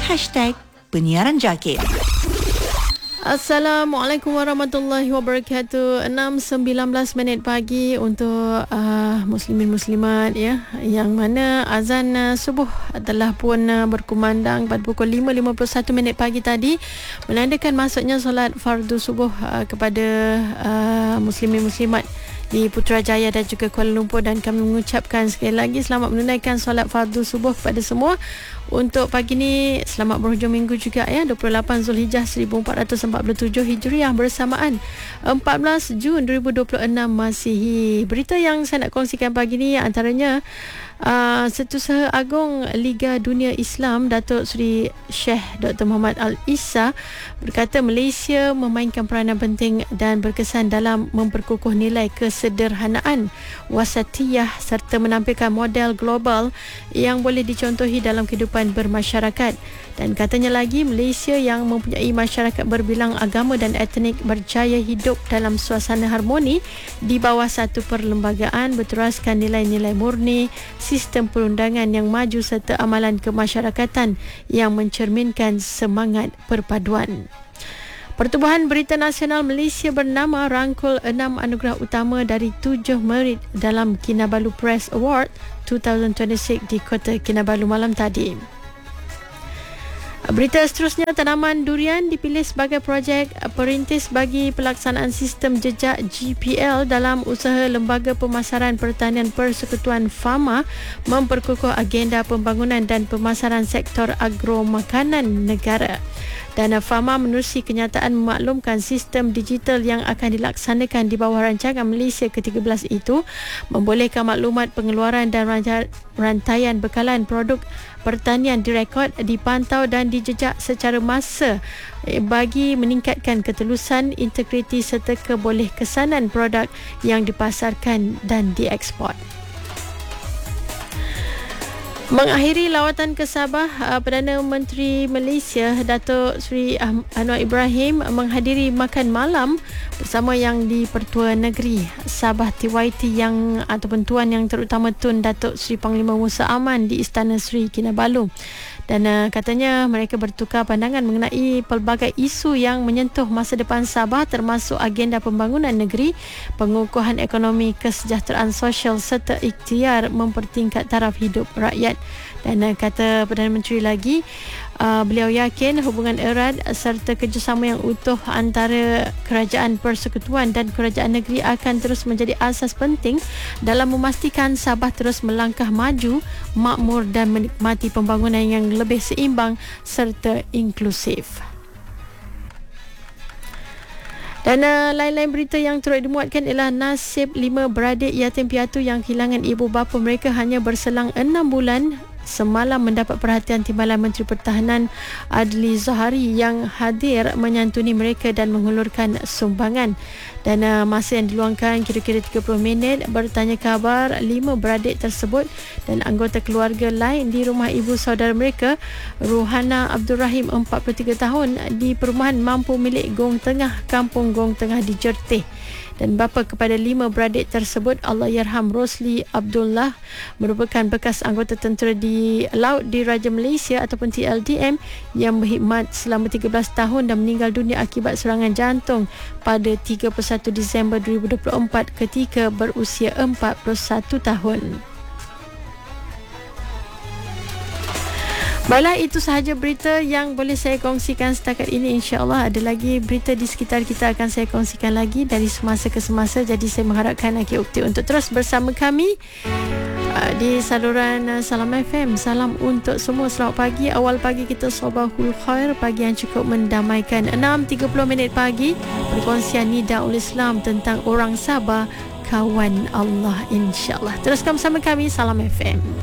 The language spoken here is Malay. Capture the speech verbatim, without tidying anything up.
Hashtag Penyiaran Jakit. Assalamualaikum warahmatullahi wabarakatuh. enam sembilan belas minit pagi untuk uh, muslimin muslimat ya, yang mana azan uh, subuh telah pun uh, berkumandang pada pukul lima lima puluh satu minit pagi tadi, menandakan masuknya solat fardu subuh uh, kepada uh, muslimin muslimat di Putrajaya dan juga Kuala Lumpur, dan kami mengucapkan sekali lagi selamat menunaikan solat fardu subuh kepada semua. Untuk pagi ni selamat berhujung minggu juga ya, dua puluh lapan Zulhijjah seribu empat ratus empat puluh tujuh Hijriah bersamaan empat belas Jun dua ribu dua puluh enam Masihi. Berita yang saya nak kongsikan pagi ni antaranya Uh, Setiausaha Agung Liga Dunia Islam Datuk Seri Sheikh Doktor Muhammad Al-Issa berkata Malaysia memainkan peranan penting dan berkesan dalam memperkukuh nilai kesederhanaan, wasatiyah serta menampilkan model global yang boleh dicontohi dalam kehidupan bermasyarakat. Dan katanya lagi, Malaysia yang mempunyai masyarakat berbilang agama dan etnik berjaya hidup dalam suasana harmoni di bawah satu perlembagaan, berteraskan nilai-nilai murni, sistem perundangan yang maju serta amalan kemasyarakatan yang mencerminkan semangat perpaduan. Pertubuhan Berita Nasional Malaysia bernama rangkul enam anugerah utama dari tujuh merit dalam Kinabalu Press Award dua ribu dua puluh enam di Kota Kinabalu malam tadi. Berita seterusnya, tanaman durian dipilih sebagai projek perintis bagi pelaksanaan sistem jejak G P L dalam usaha Lembaga Pemasaran Pertanian Persekutuan Fama memperkukuh agenda pembangunan dan pemasaran sektor agromakanan negara. Dan Fama menerusi kenyataan memaklumkan sistem digital yang akan dilaksanakan di bawah rancangan Malaysia ke tiga belas itu membolehkan maklumat pengeluaran dan rantaian bekalan produk pertanian direkod, dipantau dan dijejak secara masa bagi meningkatkan ketelusan, integriti serta kebolehkesanan produk yang dipasarkan dan dieksport. Mengakhiri lawatan ke Sabah, Perdana Menteri Malaysia Datuk Seri Anwar Ibrahim menghadiri makan malam bersama Yang di-Pertua Negeri Sabah T Y T yang ataupun Tuan Yang Terutama Tun Datuk Seri Panglima Musa Aman di Istana Seri Kinabalu. Dan uh, katanya mereka bertukar pandangan mengenai pelbagai isu yang menyentuh masa depan Sabah, termasuk agenda pembangunan negeri, pengukuhan ekonomi, kesejahteraan sosial serta ikhtiar mempertingkat taraf hidup rakyat. Dan uh, kata Perdana Menteri lagi, uh, beliau yakin hubungan erat serta kerjasama yang utuh antara kerajaan persekutuan dan kerajaan negeri akan terus menjadi asas penting dalam memastikan Sabah terus melangkah maju, makmur dan menikmati pembangunan yang lebih seimbang serta inklusif. Dan uh, lain-lain berita yang turut dimuatkan ialah nasib lima beradik yatim piatu yang kehilangan ibu bapa mereka hanya berselang enam bulan semalam mendapat perhatian Timbalan Menteri Pertahanan Adli Zahari yang hadir menyantuni mereka dan menghulurkan sumbangan. Dan uh, masa yang diluangkan kira-kira tiga puluh minit bertanya khabar lima beradik tersebut dan anggota keluarga lain di rumah ibu saudara mereka, Ruhana Abdul Rahim empat puluh tiga tahun, di perumahan mampu milik Gong Tengah, Kampung Gong Tengah di Jertih. Dan bapa kepada lima beradik tersebut, Allahyarham Rosli Abdullah, merupakan bekas anggota tentera di laut di Raja Malaysia ataupun T L D M yang berkhidmat selama tiga belas tahun dan meninggal dunia akibat serangan jantung pada tiga puluh satu Disember dua ribu dua puluh empat ketika berusia empat puluh satu tahun. Baiklah, itu sahaja berita yang boleh saya kongsikan setakat ini. InsyaAllah ada lagi berita di sekitar kita akan saya kongsikan lagi dari semasa ke semasa. Jadi saya mengharapkan Aki Ukti untuk terus bersama kami uh, di saluran uh, Salam F M. Salam untuk semua. Selamat pagi. Awal pagi kita Sabahul Khair, pagi yang cukup mendamaikan. enam tiga puluh minit pagi, perkongsian Nidaul Islam tentang orang Sabah, kawan Allah, insyaAllah. Teruskan bersama kami Salam F M.